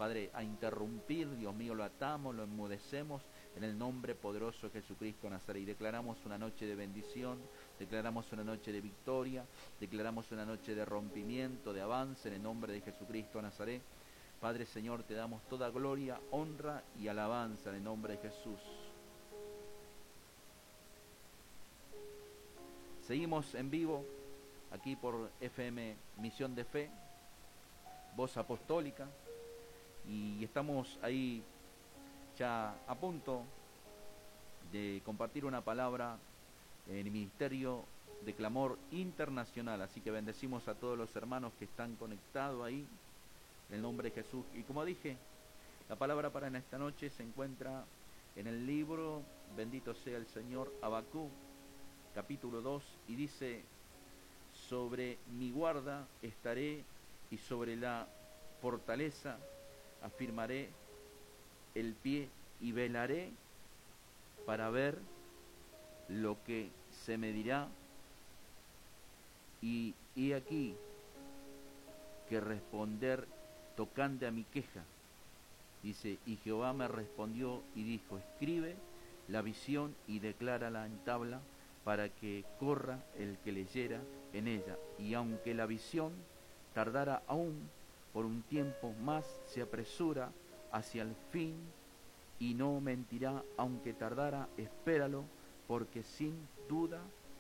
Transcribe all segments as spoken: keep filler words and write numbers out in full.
Padre, a interrumpir, Dios mío, lo atamos, lo enmudecemos en el nombre poderoso de Jesucristo Nazaret. Y declaramos una noche de bendición, declaramos una noche de victoria, declaramos una noche de rompimiento, de avance en el nombre de Jesucristo Nazaret. Padre, Señor, te damos toda gloria, honra y alabanza en el nombre de Jesús. Seguimos en vivo aquí por F M Misión de Fe, Voz Apostólica, y estamos ahí ya a punto de compartir una palabra en el Ministerio de Clamor Internacional. Así que bendecimos a todos los hermanos que están conectados ahí en el nombre de Jesús. Y como dije, la palabra para en esta noche se encuentra en el libro, bendito sea el Señor, Habacuc, capítulo dos, y dice: sobre mi guarda estaré y sobre la fortaleza afirmaré el pie y velaré para ver lo que se me dirá. Y he aquí que responder tocante a mi queja. Dice: y Jehová me respondió y dijo: escribe la visión y declárala en tabla, para que corra el que leyera en ella. Y aunque la visión tardara aún por un tiempo más, se apresura hacia el fin y no mentirá. Aunque tardara, espéralo, porque sin duda,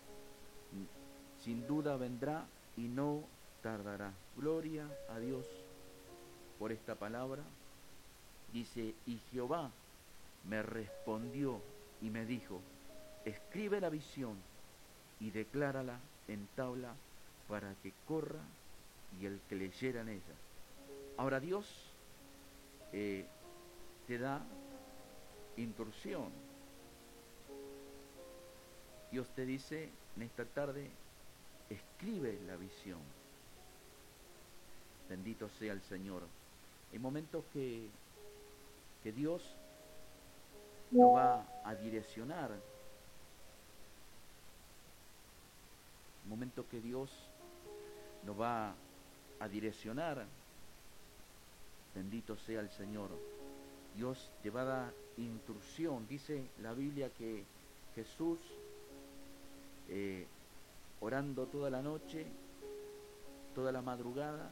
sin duda vendrá y no tardará. Gloria a Dios por esta palabra. Dice: y Jehová me respondió y me dijo: escribe la visión y declárala en tabla, para que corra y el que leyera en ella. Ahora Dios eh, te da instrucción. Dios te dice en esta tarde: escribe la visión. Bendito sea el Señor. Hay momentos que, que Dios nos va a direccionar. Momento que Dios nos va a direccionar. Bendito sea el Señor. Dios te va a dar instrucción. Dice la Biblia que Jesús, eh, orando toda la noche, toda la madrugada,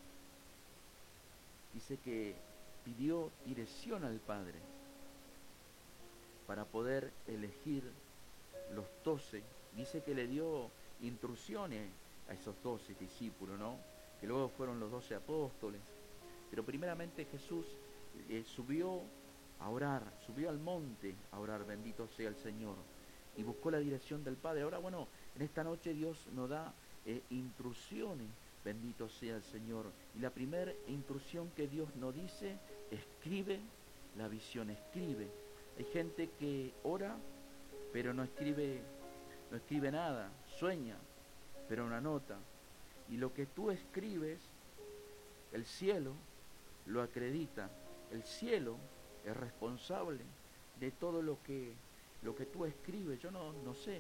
dice que pidió dirección al Padre para poder elegir los doce. Dice que le dio instrucciones a esos doce discípulos, ¿no? Que luego fueron los doce apóstoles. Pero primeramente Jesús eh, subió a orar, subió al monte a orar, bendito sea el Señor, y buscó la dirección del Padre. Ahora, bueno, en esta noche Dios nos da eh, instrucciones, bendito sea el Señor. Y la primera instrucción que Dios nos dice: escribe la visión, escribe. Hay gente que ora, pero no escribe, no escribe nada, sueña, pero no anota. Y lo que tú escribes, el cielo lo acredita. El cielo es responsable de todo lo que, lo que tú escribes. Yo no, no sé,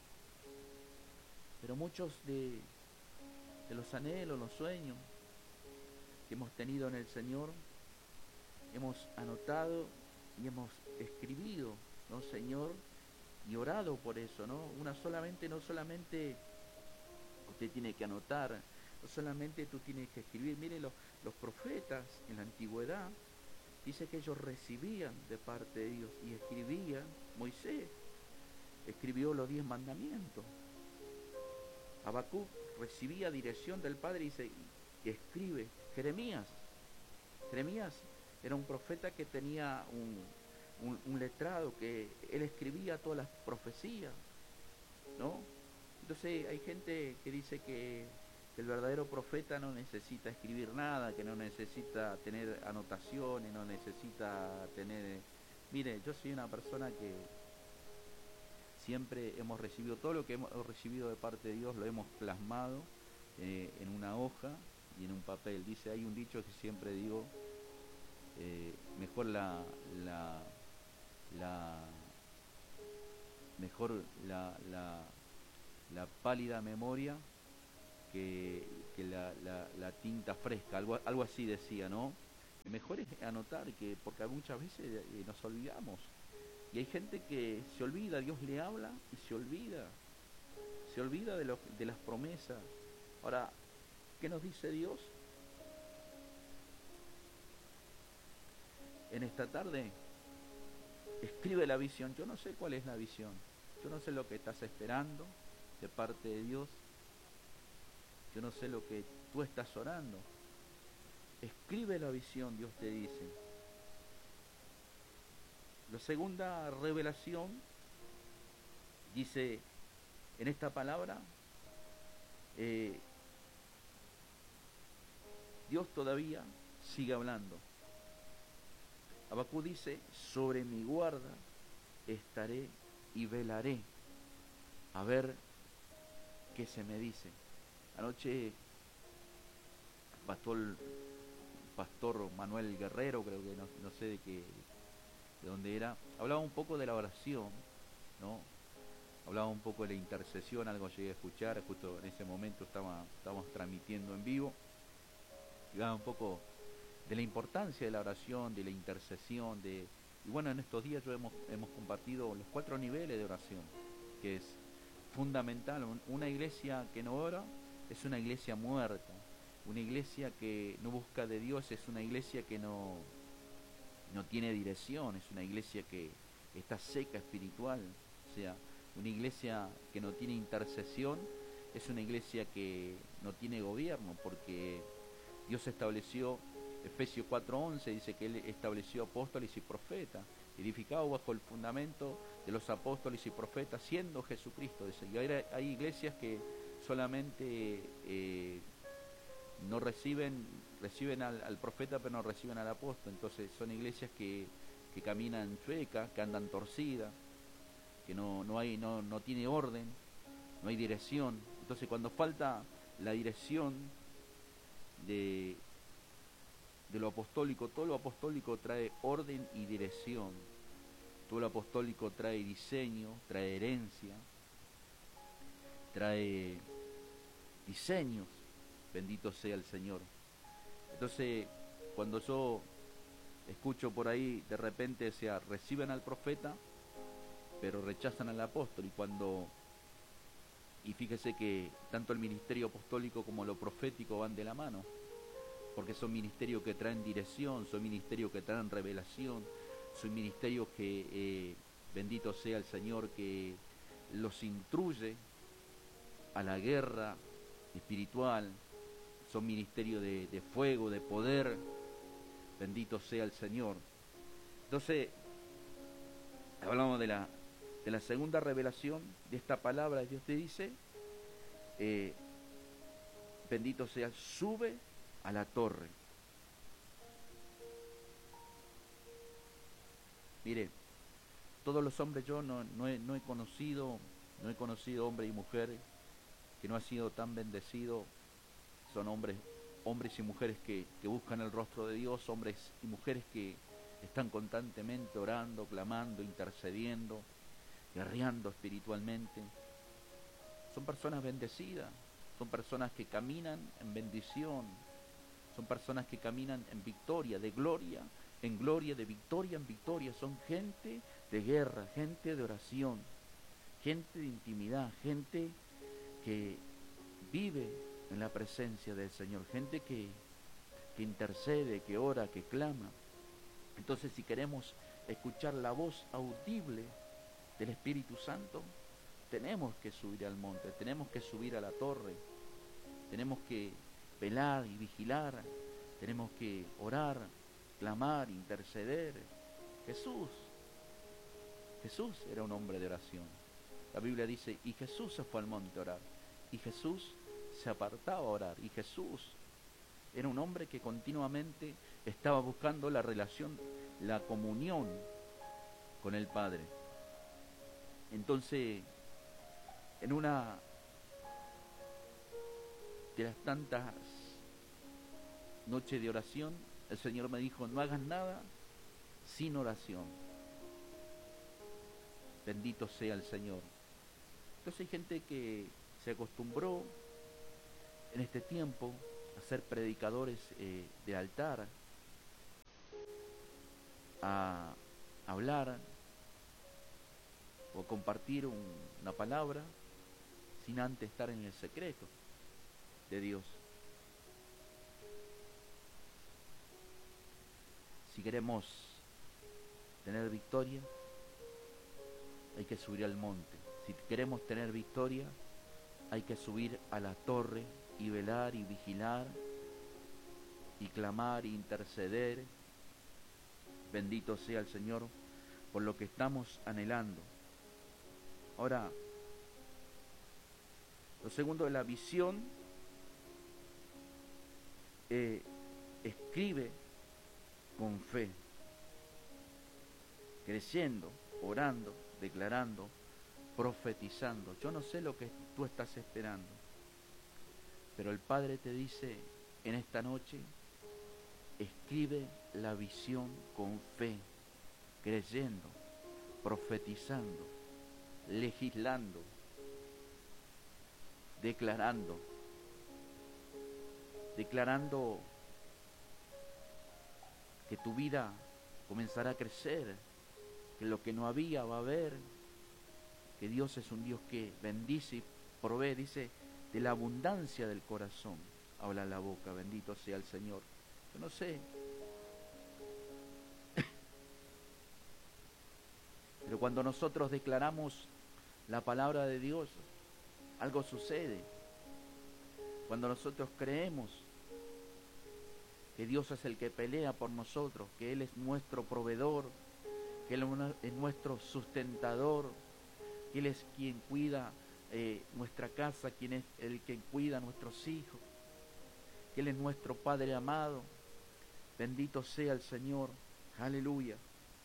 pero muchos de, de los anhelos, los sueños que hemos tenido en el Señor, hemos anotado y hemos escribido, ¿no, Señor? Y orado por eso, ¿no? Una solamente, no solamente usted tiene que anotar, no solamente tú tienes que escribir. Mire, los, los profetas en la antigüedad, dice que ellos recibían de parte de Dios y escribían. Moisés escribió los diez mandamientos. Habacuc recibía dirección del Padre y, dice, y escribe. Jeremías, Jeremías era un profeta que tenía un, un, un letrado, que él escribía todas las profecías, ¿no? Entonces hay gente que dice que, que el verdadero profeta no necesita escribir nada, que no necesita tener anotaciones, no necesita tener... Mire, yo soy una persona que siempre hemos recibido, todo lo que hemos recibido de parte de Dios lo hemos plasmado eh, en una hoja y en un papel. Dice, hay un dicho que siempre digo, eh, mejor la, la, la mejor la, la, la pálida memoria que, que la, la, la tinta fresca, algo, algo así decía, ¿no? Mejor es anotar, que porque muchas veces eh, nos olvidamos. Y hay gente que se olvida, Dios le habla y se olvida. Se olvida de, lo, de las promesas. Ahora, ¿qué nos dice Dios? En esta tarde, escribe la visión. Yo no sé cuál es la visión. Yo no sé lo que estás esperando de parte de Dios. Yo no sé lo que tú estás orando. Escribe la visión, Dios te dice. La segunda revelación dice en esta palabra, eh, Dios todavía sigue hablando. Habacuc dice, sobre mi guarda estaré y velaré a ver qué se me dice. Anoche, pastor, pastor Manuel Guerrero, creo que no, no sé de qué, de dónde era, hablaba un poco de la oración, ¿no? Hablaba un poco de la intercesión, algo llegué a escuchar, justo en ese momento estaba, estábamos transmitiendo en vivo, y hablaba un poco de la importancia de la oración, de la intercesión, de y bueno, en estos días yo hemos, hemos compartido los cuatro niveles de oración, que es fundamental. Una iglesia que no ora es una iglesia muerta. Una iglesia que no busca de Dios es una iglesia que no, no tiene dirección, es una iglesia que está seca espiritual. O sea, una iglesia que no tiene intercesión es una iglesia que no tiene gobierno, porque Dios estableció, Efesios cuatro once dice que Él estableció apóstoles y profetas, edificados bajo el fundamento de los apóstoles y profetas, siendo Jesucristo. Dice, y hay, hay iglesias que solamente eh, no reciben, reciben al, al profeta, pero no reciben al apóstol. Entonces son iglesias que, que caminan chuecas, que andan torcidas, que no, no, hay, no, no tiene orden, no hay dirección. Entonces cuando falta la dirección de, de lo apostólico, todo lo apostólico trae orden y dirección, todo lo apostólico trae diseño, trae herencia, trae diseños, bendito sea el Señor. Entonces cuando yo escucho por ahí de repente, o sea, reciben al profeta pero rechazan al apóstol, y cuando y fíjese que tanto el ministerio apostólico como lo profético van de la mano, porque son ministerios que traen dirección, son ministerios que traen revelación, son ministerios que, eh, bendito sea el Señor, que los instruye a la guerra espiritual, son ministerios de, de fuego, de poder, bendito sea el Señor. Entonces, hablamos de la, de la segunda revelación de esta palabra. Dios te dice, eh, bendito sea, sube a la torre. Mire, todos los hombres, yo no, no, he, no he conocido, no he conocido hombre y mujer que no ha sido tan bendecido. Son hombres, hombres y mujeres que, que buscan el rostro de Dios, hombres y mujeres que están constantemente orando, clamando, intercediendo, guerreando espiritualmente. Son personas bendecidas, son personas que caminan en bendición, son personas que caminan en victoria, de gloria en gloria, de victoria en victoria. Son gente de guerra, gente de oración, gente de intimidad, gente que vive en la presencia del Señor, gente que, que intercede, que ora, que clama. Entonces, si queremos escuchar la voz audible del Espíritu Santo, tenemos que subir al monte, tenemos que subir a la torre, tenemos que velar y vigilar, tenemos que orar, clamar, interceder. Jesús, Jesús era un hombre de oración. La Biblia dice, y Jesús se fue al monte a orar, y Jesús se apartaba a orar, y Jesús era un hombre que continuamente estaba buscando la relación, la comunión con el Padre. Entonces, en una de las tantas noches de oración, el Señor me dijo, no hagas nada sin oración. Bendito sea el Señor. Entonces hay gente que se acostumbró en este tiempo a ser predicadores eh, de altar, a hablar o compartir un, una palabra sin antes estar en el secreto de Dios. Si queremos tener victoria, hay que subir al monte. Si queremos tener victoria, hay que subir a la torre y velar y vigilar y clamar e interceder. Bendito sea el Señor por lo que estamos anhelando. Ahora, lo segundo de la visión, eh, escribe con fe, creyendo, orando, declarando, profetizando. Yo no sé lo que tú estás esperando, pero el Padre te dice en esta noche, escribe la visión con fe, creyendo, profetizando, legislando, declarando, declarando que tu vida comenzará a crecer, que lo que no había va a haber, que Dios es un Dios que bendice y provee, dice, de la abundancia del corazón habla la boca, bendito sea el Señor. Yo no sé, pero cuando nosotros declaramos la palabra de Dios, algo sucede. Cuando nosotros creemos que Dios es el que pelea por nosotros, que Él es nuestro proveedor, que Él es nuestro sustentador, que Él es quien cuida eh, nuestra casa, quien es el que cuida a nuestros hijos, que Él es nuestro Padre amado. Bendito sea el Señor. Aleluya.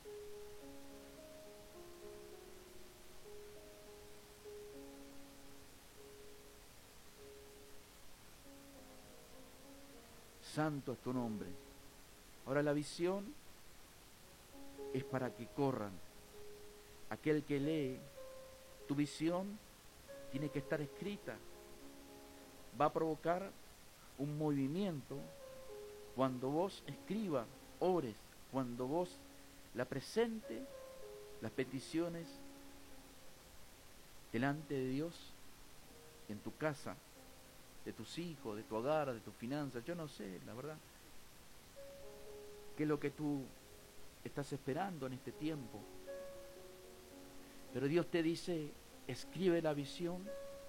Santo es tu nombre. Ahora la visión es para que corran. Aquel que lee tu visión tiene que estar escrita. Va a provocar un movimiento cuando vos escribas, ores, cuando vos la presentes, las peticiones delante de Dios, en tu casa, de tus hijos, de tu hogar, de tus finanzas. Yo no sé, la verdad, qué es lo que tú estás esperando en este tiempo. Pero Dios te dice, escribe la visión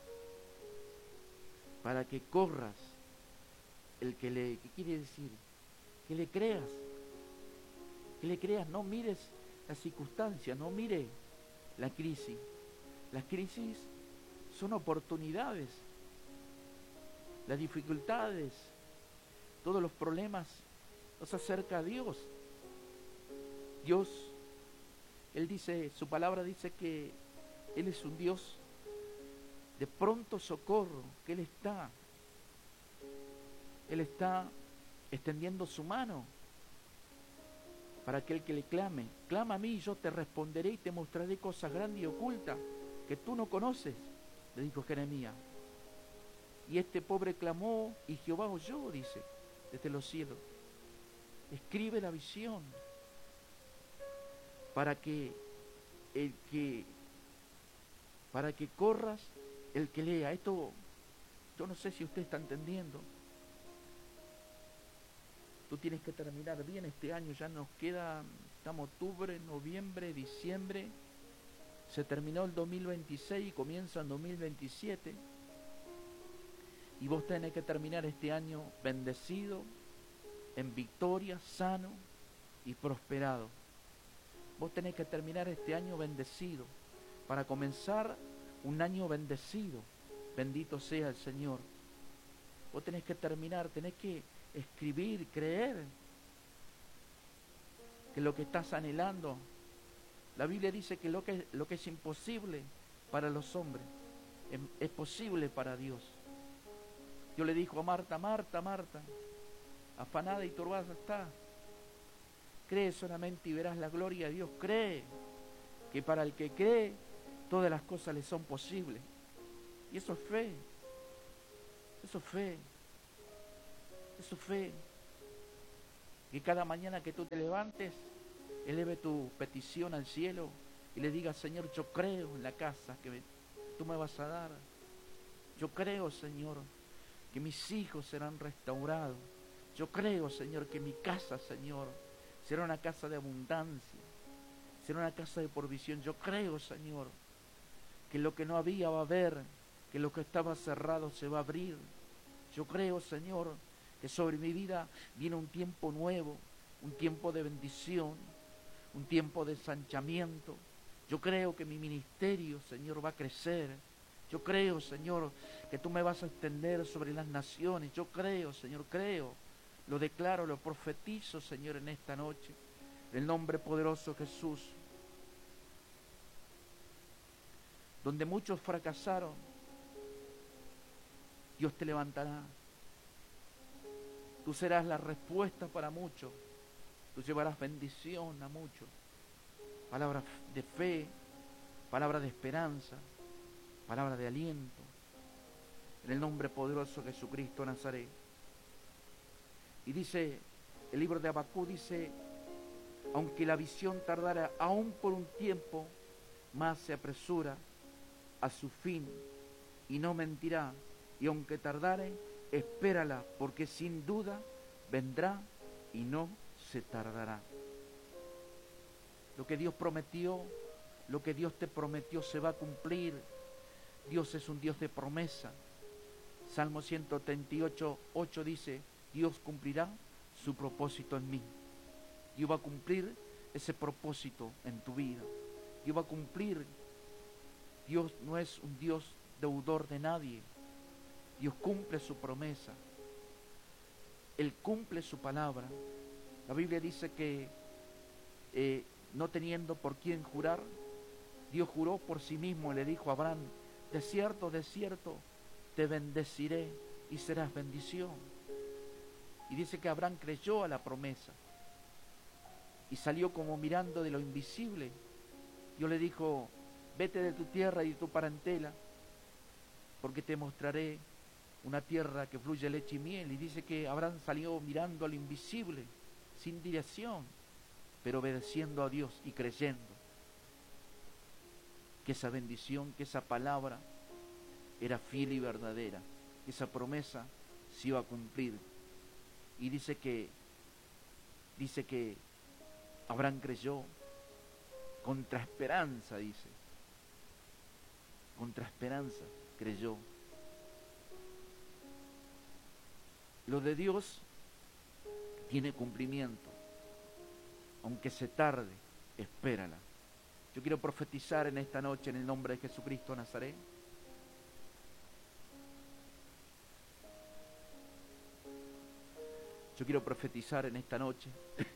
para que corras. El que le, ¿qué quiere decir? Que le creas. Que le creas, no mires las circunstancias, no mires la crisis. Las crisis son oportunidades. Las dificultades, todos los problemas nos acerca a Dios. Dios, Él dice, su palabra dice que Él es un Dios de pronto socorro, que Él está, Él está extendiendo su mano para aquel que le clame. Clama a mí y yo te responderé y te mostraré cosas grandes y ocultas que tú no conoces, le dijo Jeremías. Y este pobre clamó y Jehová oyó, dice, desde los cielos. Escribe la visión para que el que para que corras el que lea. Esto, yo no sé si usted está entendiendo. Tú tienes que terminar bien este año, ya nos queda, estamos octubre, noviembre, diciembre, se terminó el dos mil veintiséis y comienza el dos mil veintisiete. Y vos tenés que terminar este año bendecido, en victoria, sano y prosperado. Vos tenés que terminar este año bendecido, para comenzar un año bendecido. Bendito sea el Señor. Vos tenés que terminar, tenés que escribir, creer que lo que estás anhelando, la Biblia dice que lo que, lo que es imposible para los hombres, es, es posible para Dios. Yo le dijo a Marta, Marta, Marta, afanada y turbada está. Cree solamente y verás la gloria de Dios. Cree que para el que cree, todas las cosas le son posibles. Y eso es fe. Eso es fe. Eso es fe. Que cada mañana que tú te levantes, eleve tu petición al cielo y le diga: Señor, yo creo en la casa que me, tú me vas a dar. Yo creo, Señor, que mis hijos serán restaurados. Yo creo, Señor, que mi casa, Señor, será una casa de abundancia, será una casa de provisión. Yo creo, Señor, que lo que no había va a haber, que lo que estaba cerrado se va a abrir. Yo creo, Señor, que sobre mi vida viene un tiempo nuevo, un tiempo de bendición, un tiempo de ensanchamiento. Yo creo que mi ministerio, Señor, va a crecer. Yo creo, Señor, que tú me vas a extender sobre las naciones. Yo creo, Señor, creo. Lo declaro, lo profetizo, Señor, en esta noche. En el nombre poderoso de Jesús. Donde muchos fracasaron, Dios te levantará. Tú serás la respuesta para muchos. Tú llevarás bendición a muchos. Palabras de fe, palabras de esperanza, palabras de aliento. En el nombre poderoso de Jesucristo Nazaret. Y dice, el libro de Habacuc dice: aunque la visión tardara aún por un tiempo, más se apresura a su fin y no mentirá. Y aunque tardare, espérala, porque sin duda vendrá y no se tardará. Lo que Dios prometió, lo que Dios te prometió se va a cumplir. Dios es un Dios de promesa. Salmo ciento treinta y ocho, ocho dice: Dios cumplirá su propósito en mí. Dios va a cumplir ese propósito en tu vida. Dios va a cumplir. Dios no es un Dios deudor de nadie. Dios cumple su promesa. Él cumple su palabra. La Biblia dice que eh, no teniendo por quién jurar, Dios juró por sí mismo y le dijo a Abraham: de cierto, de cierto, te bendeciré y serás bendición. Y dice que Abraham creyó a la promesa y salió como mirando de lo invisible. Dios le dijo: vete de tu tierra y de tu parentela, porque te mostraré una tierra que fluye leche y miel. Y dice que Abraham salió mirando a lo invisible, sin dirección, pero obedeciendo a Dios y creyendo que esa bendición, que esa palabra era fiel y verdadera, que esa promesa se iba a cumplir. Y dice que dice que Abraham creyó contra esperanza, dice. Contra esperanza creyó. Lo de Dios tiene cumplimiento. Aunque se tarde, espérala. Yo quiero profetizar en esta noche en el nombre de Jesucristo Nazaret. Yo quiero profetizar en esta noche,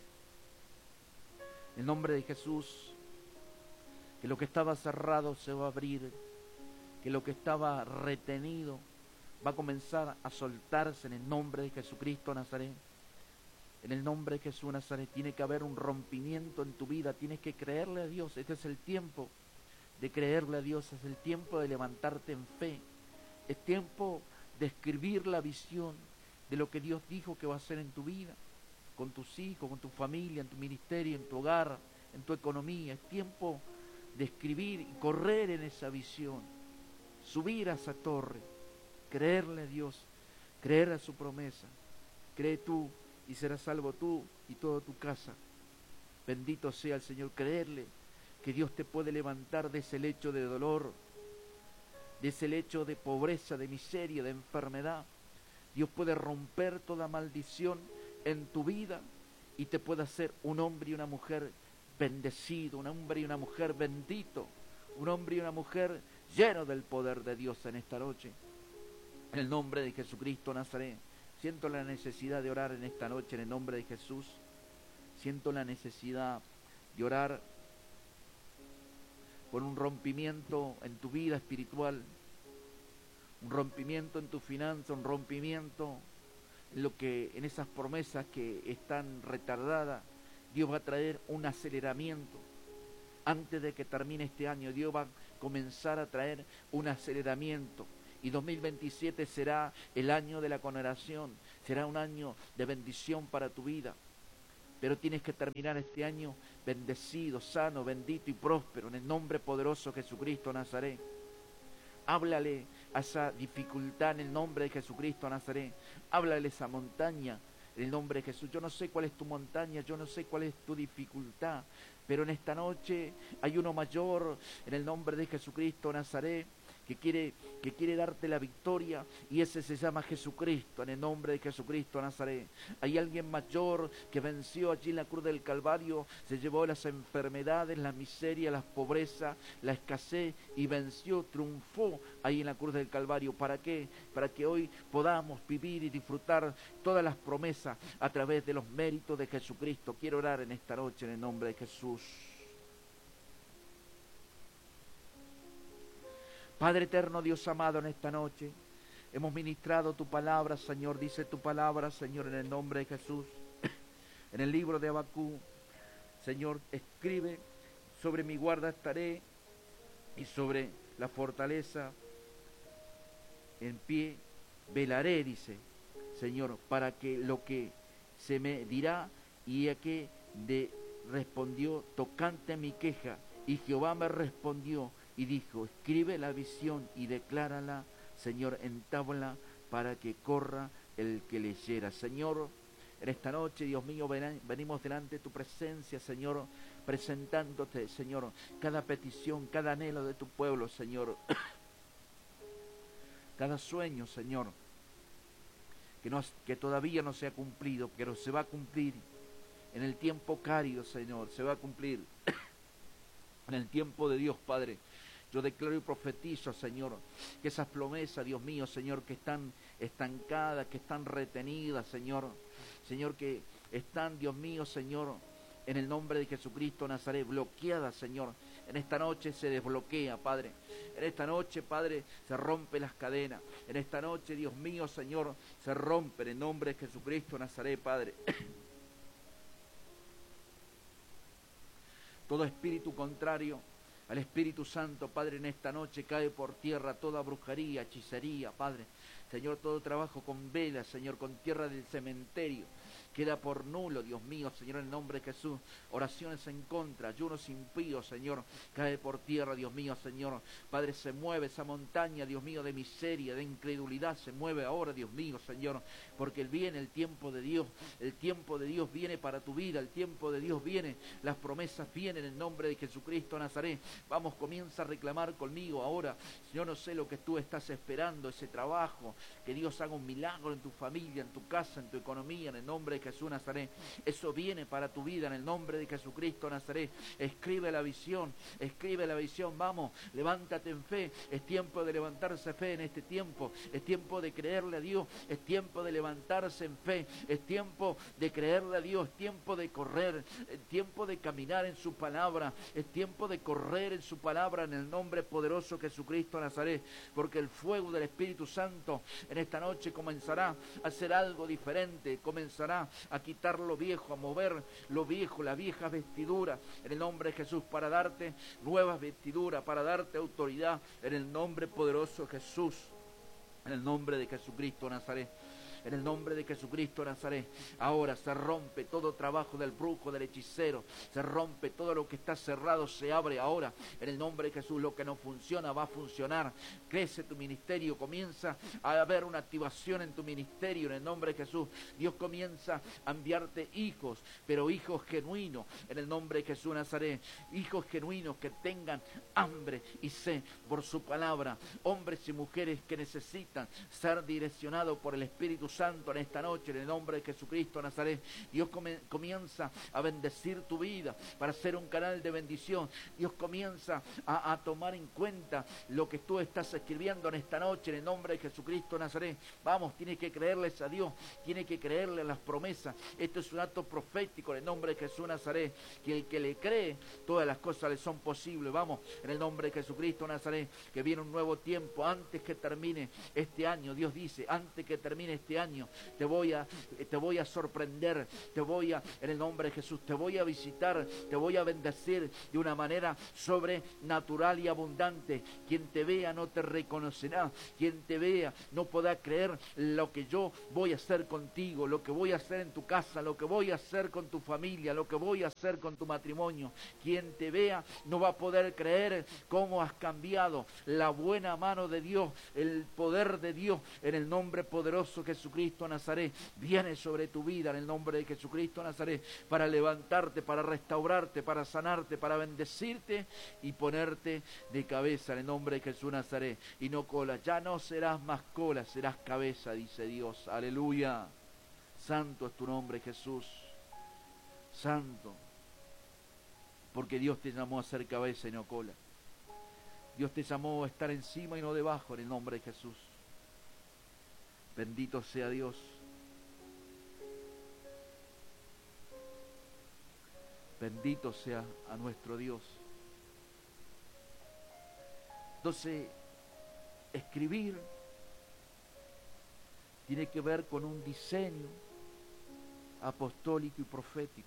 en el nombre de Jesús, que lo que estaba cerrado se va a abrir, que lo que estaba retenido va a comenzar a soltarse en el nombre de Jesucristo Nazaret. En el nombre de Jesús Nazaret tiene que haber un rompimiento en tu vida, tienes que creerle a Dios. Este es el tiempo de creerle a Dios, es el tiempo de levantarte en fe, es tiempo de escribir la visión de lo que Dios dijo que va a hacer en tu vida, con tus hijos, con tu familia, en tu ministerio, en tu hogar, en tu economía. Es tiempo de escribir y correr en esa visión, subir a esa torre, creerle a Dios, creer a su promesa. Cree tú y serás salvo tú y toda tu casa. Bendito sea el Señor. Creerle que Dios te puede levantar de ese lecho de dolor, de ese lecho de pobreza, de miseria, de enfermedad. Dios puede romper toda maldición en tu vida y te puede hacer un hombre y una mujer bendecido, un hombre y una mujer bendito, un hombre y una mujer lleno del poder de Dios en esta noche. En el nombre de Jesucristo Nazaret, siento la necesidad de orar en esta noche en el nombre de Jesús. Siento la necesidad de orar por un rompimiento en tu vida espiritual, un rompimiento en tu finanza, un rompimiento en lo que, en esas promesas que están retardadas. Dios va a traer un aceleramiento. Antes de que termine este año, Dios va a comenzar a traer un aceleramiento. Y dos mil veintisiete será el año de la congregación, será un año de bendición para tu vida. pero tienes que terminar este año bendecido, sano, bendito y próspero, en el nombre poderoso de Jesucristo Nazaret. Háblale a esa dificultad en el nombre de Jesucristo Nazaret. Háblale a esa montaña en el nombre de Jesús. Yo no sé cuál es tu montaña, yo no sé cuál es tu dificultad, pero en esta noche hay uno mayor en el nombre de Jesucristo Nazaret, que quiere, que quiere darte la victoria, y ese se llama Jesucristo, en el nombre de Jesucristo Nazaret. Hay alguien mayor que venció allí en la cruz del Calvario, se llevó las enfermedades, la miseria, la pobreza, la escasez, y venció, triunfó ahí en la cruz del Calvario. ¿Para qué? Para que hoy podamos vivir y disfrutar todas las promesas a través de los méritos de Jesucristo. Quiero orar en esta noche en el nombre de Jesús. Padre eterno, Dios amado, en esta noche hemos ministrado tu palabra, Señor. Dice tu palabra, Señor, en el nombre de Jesús. En el libro de Habacuc, Señor, escribe: sobre mi guarda estaré, y sobre la fortaleza en pie velaré, dice, Señor, para que lo que se me dirá, y a que de respondió tocante a mi queja, y Jehová me respondió y dijo: escribe la visión y declárala, Señor, en tabla, para que corra el que leyera. Señor, en esta noche, Dios mío, venimos delante de tu presencia, Señor, presentándote, Señor, cada petición, cada anhelo de tu pueblo, Señor, cada sueño, Señor, que, no, que todavía no se ha cumplido, pero se va a cumplir en el tiempo cálido, Señor, se va a cumplir en el tiempo de Dios, Padre. Yo declaro y profetizo, Señor, que esas promesas, Dios mío, Señor, que están estancadas, que están retenidas, Señor, Señor, que están, Dios mío, Señor, en el nombre de Jesucristo Nazaret, bloqueadas, Señor, en esta noche se desbloquea, Padre. En esta noche, Padre, se rompen las cadenas. En esta noche, Dios mío, Señor, se rompen en el nombre de Jesucristo Nazaret, Padre. Todo espíritu contrario al Espíritu Santo, Padre, en esta noche cae por tierra toda brujería, hechicería, Padre. Señor, todo trabajo con velas, Señor, con tierra del cementerio, queda por nulo, Dios mío, Señor, en el nombre de Jesús. Oraciones en contra, ayunos impíos, Señor, cae por tierra, Dios mío, Señor. Padre, se mueve esa montaña, Dios mío, de miseria, de incredulidad, se mueve ahora, Dios mío, Señor, porque viene el tiempo de Dios, el tiempo de Dios viene para tu vida, el tiempo de Dios viene, las promesas vienen en el nombre de Jesucristo Nazaret. Vamos, comienza a reclamar conmigo ahora. Yo no sé lo que tú estás esperando, ese trabajo, que Dios haga un milagro en tu familia, en tu casa, en tu economía, en el nombre de Jesús Nazaret. Eso viene para tu vida en el nombre de Jesucristo Nazaret. Escribe la visión, escribe la visión, vamos, levántate en fe. Es tiempo de levantarse fe en este tiempo, es tiempo de creerle a Dios, es tiempo de levantarse en fe, es tiempo de creerle a Dios, es tiempo de correr, es tiempo de caminar en su palabra, es tiempo de correr en su palabra en el nombre poderoso de Jesucristo Nazaret, porque el fuego del Espíritu Santo en esta noche comenzará a hacer algo diferente, comenzará a quitar lo viejo, a mover lo viejo, la vieja vestidura en el nombre de Jesús, para darte nuevas vestiduras, para darte autoridad en el nombre poderoso de Jesús, en el nombre de Jesucristo Nazaret. En el nombre de Jesucristo Nazaret, ahora se rompe todo trabajo del brujo, del hechicero, se rompe todo lo que está cerrado, se abre ahora. En el nombre de Jesús, lo que no funciona va a funcionar. Crece tu ministerio, comienza a haber una activación en tu ministerio, en el nombre de Jesús. Dios comienza a enviarte hijos, pero hijos genuinos, en el nombre de Jesús Nazaret. Hijos genuinos que tengan hambre y sed por su palabra. Hombres y mujeres que necesitan ser direccionados por el Espíritu Santo en esta noche, en el nombre de Jesucristo Nazaret. Dios come, comienza a bendecir tu vida para ser un canal de bendición. Dios comienza a, a tomar en cuenta lo que tú estás escribiendo en esta noche, en el nombre de Jesucristo Nazaret. Vamos, tienes que creerles a Dios, tienes que creerle a las promesas. Esto es un acto profético en el nombre de Jesús Nazaret, que el que le cree, todas las cosas le son posibles. Vamos, en el nombre de Jesucristo Nazaret, que viene un nuevo tiempo antes que termine este año. Dios dice, antes que termine este año, año. Te voy a, te voy a sorprender, te voy a, en el nombre de Jesús, te voy a visitar, te voy a bendecir de una manera sobrenatural y abundante. Quien te vea no te reconocerá, quien te vea no podrá creer lo que yo voy a hacer contigo, lo que voy a hacer en tu casa, lo que voy a hacer con tu familia, lo que voy a hacer con tu matrimonio. Quien te vea no va a poder creer cómo has cambiado. La buena mano de Dios, el poder de Dios, en el nombre poderoso de Jesucristo Nazaret, viene sobre tu vida en el nombre de Jesucristo Nazaret, para levantarte, para restaurarte, para sanarte, para bendecirte y ponerte de cabeza en el nombre de Jesús Nazaret, y no cola. Ya no serás más cola, serás cabeza, dice Dios. Aleluya. Santo es tu nombre, Jesús. Santo. Porque Dios te llamó a ser cabeza y no cola. Dios te llamó a estar encima y no debajo en el nombre de Jesús. Bendito sea Dios. Bendito sea a nuestro Dios. Entonces, escribir tiene que ver con un diseño apostólico y profético.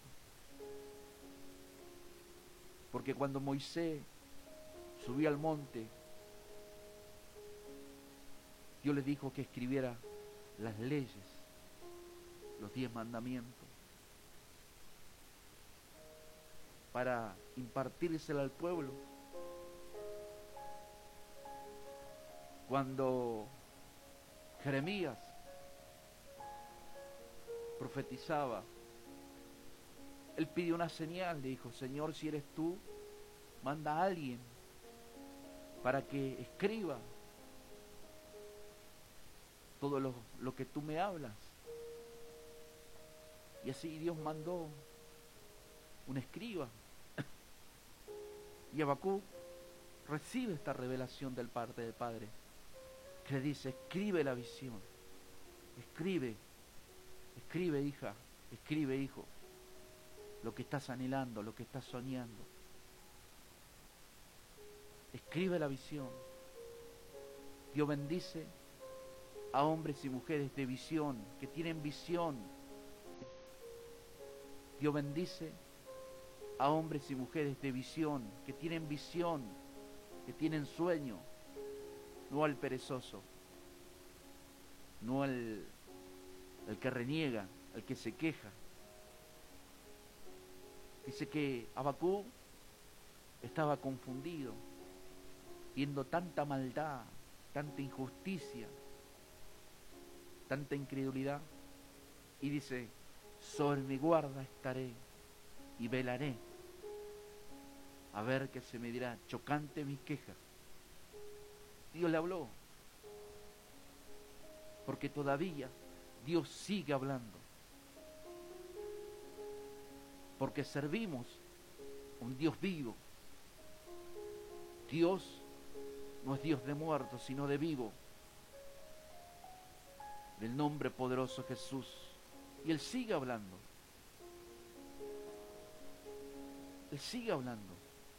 Porque cuando Moisés subió al monte, Dios le dijo que escribiera las leyes, los diez mandamientos, para impartírsela al pueblo. Cuando Jeremías profetizaba, él pidió una señal, le dijo: Señor, si eres tú, manda a alguien para que escriba todo lo, lo que tú me hablas. Y así Dios mandó un escriba. Y Habacuc recibe esta revelación del parte del Padre, que le dice: escribe la visión, escribe, escribe hija, escribe hijo, lo que estás anhelando, lo que estás soñando. Escribe la visión. Dios bendice a hombres y mujeres de visión, que tienen visión. Dios bendice a hombres y mujeres de visión, que tienen visión, que tienen sueño, no al perezoso, no al, al que reniega, al que se queja. Dice que Habacuc estaba confundido, viendo tanta maldad, tanta injusticia, tanta incredulidad, y dice: sobre mi guarda estaré y velaré a ver qué se me dirá, chocante mis quejas. Dios le habló, porque todavía Dios sigue hablando, porque servimos un Dios vivo. Dios no es Dios de muertos, sino de vivo, en el nombre poderoso de Jesús. Y Él sigue hablando, Él sigue hablando.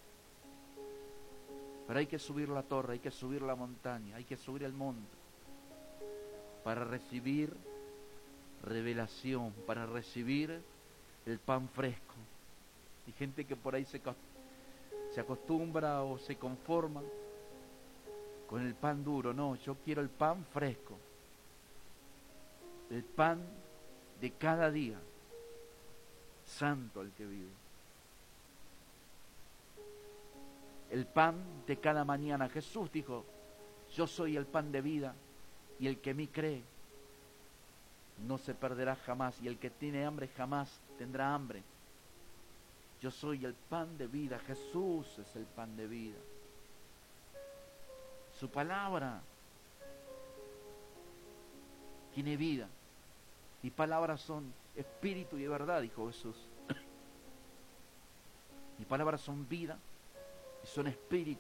Pero hay que subir la torre, hay que subir la montaña, hay que subir el monte para recibir revelación, para recibir el pan fresco. Hay gente que por ahí se, se acostumbra o se conforma con el pan duro. No, yo quiero el pan fresco, el pan de cada día. Santo el que vive. El pan de cada mañana. Jesús dijo: yo soy el pan de vida, y el que en mí cree no se perderá jamás, y el que tiene hambre jamás tendrá hambre. Yo soy el pan de vida. Jesús es el pan de vida. Su palabra tiene vida. Mis palabras son espíritu y verdad, dijo Jesús. Mis palabras son vida y son espíritu.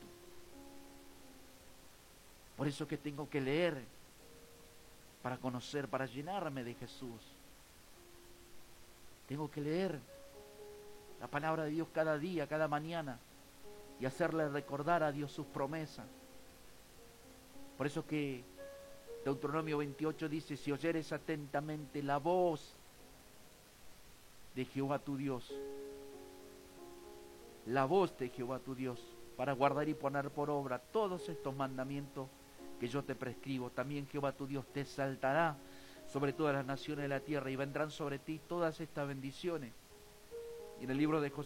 Por eso que tengo que leer para conocer, para llenarme de Jesús. Tengo que leer la palabra de Dios cada día, cada mañana, y hacerle recordar a Dios sus promesas. Por eso que Deuteronomio veintiocho dice, si oyeres atentamente la voz de Jehová tu Dios, la voz de Jehová tu Dios, para guardar y poner por obra todos estos mandamientos que yo te prescribo, también Jehová tu Dios te exaltará sobre todas las naciones de la tierra y vendrán sobre ti todas estas bendiciones. Y en el libro de Josué